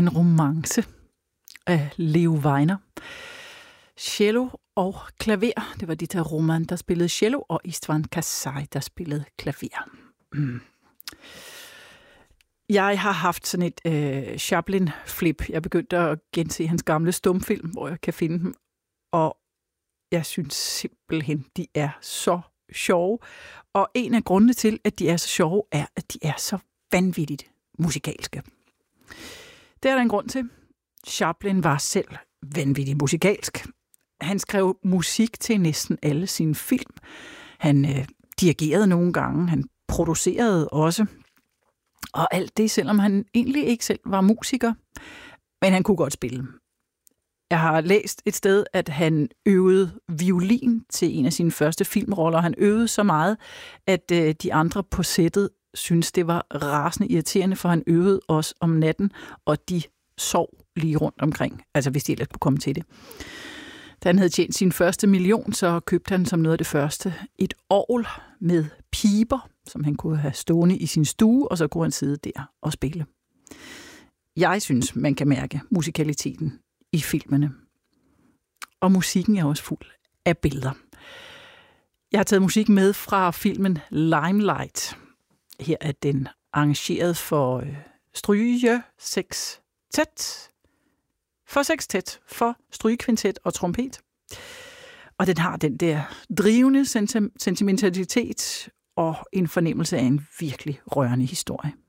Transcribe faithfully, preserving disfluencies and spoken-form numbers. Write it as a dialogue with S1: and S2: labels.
S1: En romance af Leo Weiner. Cello og klaver. Det var Dieter Roman, der spillede cello, og Istvan Kasai, der spillede klaver. Mm. Jeg har haft sådan et øh, Chaplin-flip. Jeg begyndte at gense hans gamle stumfilm, hvor jeg kan finde dem. Og jeg synes simpelthen, de er så sjove. Og en af grundene til, at de er så sjove, er, at de er så vanvittigt musikalske. Det er der en grund til. Chaplin var selv vanvittigt musikalsk. Han skrev musik til næsten alle sine film. Han øh, dirigerede nogle gange, han producerede også. Og alt det, selvom han egentlig ikke selv var musiker, men han kunne godt spille. Jeg har læst et sted, at han øvede violin til en af sine første filmroller. Han øvede så meget, at øh, de andre på sættet syntes, det var rasende irriterende, for han øvede også om natten, og de sov lige rundt omkring, altså hvis de ellers kunne komme til det. Da han havde tjent sin første million, så købte han som noget af det første et orgel med piber, som han kunne have stående i sin stue, og så kunne han sidde der og spille. Jeg synes, man kan mærke musikaliteten i filmene. Og musikken er også fuld af billeder. Jeg har taget musik med fra filmen Limelight. Her er den arrangeret for øh, stryge, sextet, for sextet, for strygekvintet og trompet. Og den har den der drivende sentimentalitet og en fornemmelse af en virkelig rørende historie.